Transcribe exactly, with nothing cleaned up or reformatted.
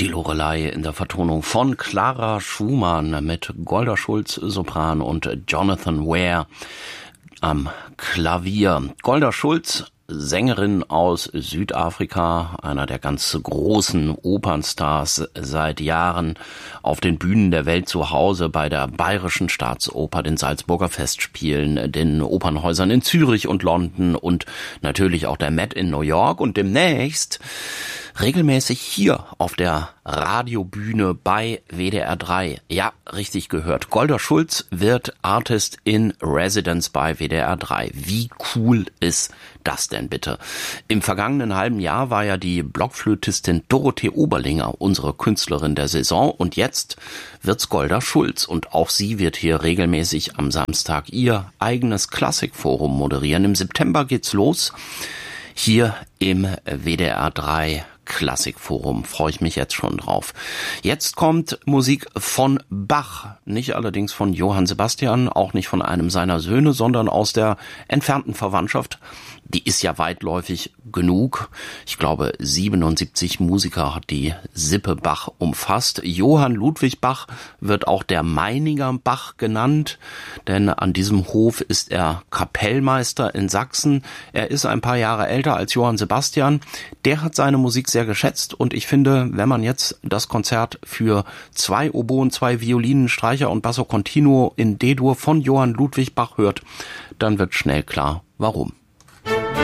Die Loreley in der Vertonung von Clara Schumann mit Golda Schulz Sopran und Jonathan Ware am Klavier. Golda Schulz, Sängerin aus Südafrika, einer der ganz großen Opernstars seit Jahren, auf den Bühnen der Welt zu Hause, bei der Bayerischen Staatsoper, den Salzburger Festspielen, den Opernhäusern in Zürich und London und natürlich auch der Met in New York und demnächst regelmäßig hier auf der Radiobühne bei W D R drei. Ja, richtig gehört. Golda Schulz wird Artist in Residence bei W D R drei. Wie cool ist das denn bitte? Im vergangenen halben Jahr war ja die Blockflötistin Dorothee Oberlinger unsere Künstlerin der Saison und jetzt wird's Golda Schulz und auch sie wird hier regelmäßig am Samstag ihr eigenes Klassikforum moderieren. Im September geht's los. Hier im W D R drei Klassikforum. Freue ich mich jetzt schon drauf. Jetzt kommt Musik von Bach. Nicht allerdings von Johann Sebastian, auch nicht von einem seiner Söhne, sondern aus der entfernten Verwandtschaft. Die ist ja weitläufig genug. Ich glaube, siebenundsiebzig Musiker hat die Sippe Bach umfasst. Johann Ludwig Bach wird auch der Meininger Bach genannt, denn an diesem Hof ist er Kapellmeister in Sachsen. Er ist ein paar Jahre älter als Johann Sebastian. Der hat seine Musik sehr geschätzt und ich finde, wenn man jetzt das Konzert für zwei Oboen, zwei Violinen, Streicher und Basso Continuo in D-Dur von Johann Ludwig Bach hört, dann wird schnell klar, warum.